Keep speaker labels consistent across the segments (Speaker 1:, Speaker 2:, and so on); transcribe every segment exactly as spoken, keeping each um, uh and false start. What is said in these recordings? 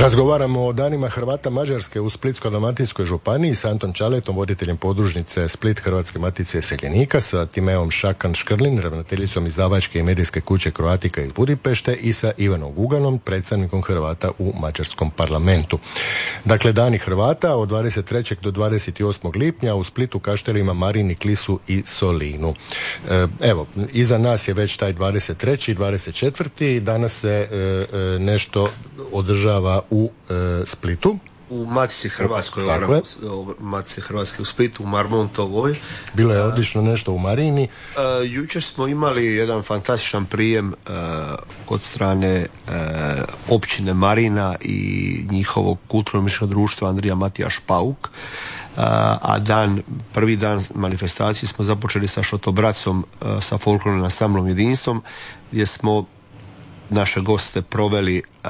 Speaker 1: Razgovaramo o danima Hrvata Mađarske u Splitsko-dalmatinskoj županiji s Antom Čaletom, voditeljem podružnice Split Hrvatske matice iseljenika, sa Timeom Šakan-Škrlin, ravnateljicom izdavačke i medijske kuće Croatica iz Budimpešte, i sa Ivanom Guganom, predstavnikom Hrvata u Mađarskom parlamentu. Dakle, dani Hrvata od dvadeset trećeg do dvadeset osmog lipnja u Splitu, Kaštelima, Marini, Klisu i Solinu. E, evo, iza nas je već taj dvadeset treći i dvadeset četvrti Danas se e, e, nešto održava u e, Splitu.
Speaker 2: U Matici Hrvatskoj, u Matici Hrvatske u Splitu, u Marmontovoj.
Speaker 1: Bilo je odlično nešto u Marini.
Speaker 2: Uh, jučer smo imali jedan fantastičan prijem uh, od strane uh, općine Marina i njihovog kulturno-umjetničkog društva Andrija Matijaš Pauk. Uh, a dan, prvi dan manifestacije smo započeli sa Šotobracom, uh, sa folklornim ansamblom Jedinstvom, gdje smo naše goste proveli uh,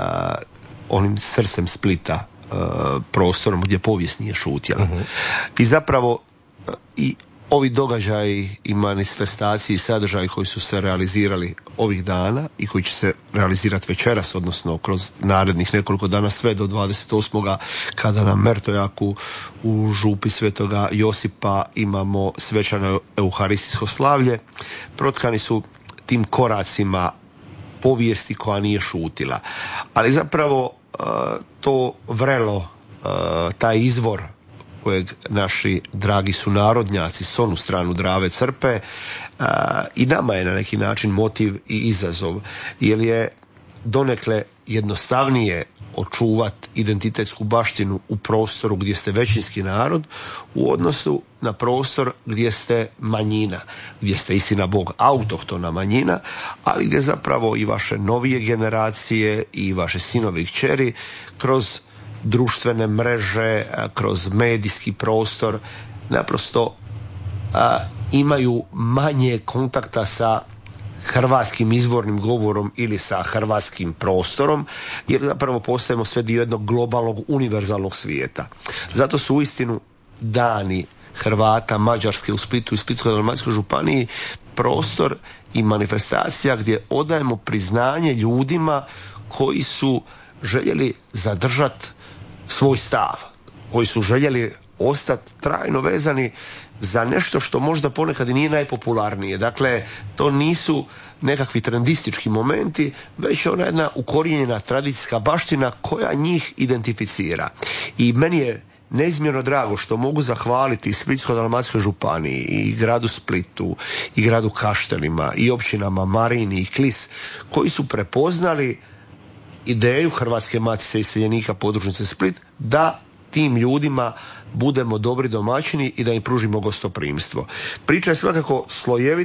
Speaker 2: onim srcem Splita, uh, prostorom gdje povijest nije šutjela. Uh-huh. I zapravo uh, i ovi događaji i manifestacije i sadržaji koji su se realizirali ovih dana i koji će se realizirati večeras, odnosno kroz narednih nekoliko dana sve do dvadeset osmoga kada na Mertojaku u župi Svetoga Josipa imamo svečano euharistijsko slavlje, protkani su tim koracima povijesti koja nije šutila. Ali zapravo uh, to vrelo, uh, taj izvor kojeg naši dragi sunarodnjaci s onu stranu Drave crpe, uh, i nama je na neki način motiv i izazov, jer je donekle jednostavnije očuvati identitetsku baštinu u prostoru gdje ste većinski narod u odnosu na prostor gdje ste manjina, gdje ste istina Bog autohtona manjina, ali gdje zapravo i vaše novije generacije i vaše sinovi i kćeri kroz društvene mreže, kroz medijski prostor naprosto a, imaju manje kontakta sa hrvatskim izvornim govorom ili sa hrvatskim prostorom, jer zapravo postajemo sve dio jednog globalnog, univerzalnog svijeta. Zato su uistinu dani Hrvata Mađarske u Splitu i Splitsko-dalmatinskoj županiji prostor i manifestacija gdje odajemo priznanje ljudima koji su željeli zadržati svoj stav, koji su željeli ostati trajno vezani za nešto što možda ponekad i nije najpopularnije. Dakle, to nisu nekakvi trendistički momenti, već ona jedna ukorijenjena tradicijska baština koja njih identificira. I meni je neizmjerno drago što mogu zahvaliti Splitsko-dalmatinskoj županiji i gradu Splitu i gradu Kaštelima i općinama Marini i Klis, koji su prepoznali ideju Hrvatske matice iseljenika podružnice Split da tim ljudima budemo dobri domaćini i da im pružimo gostoprimstvo. Priča je svakako slojevita.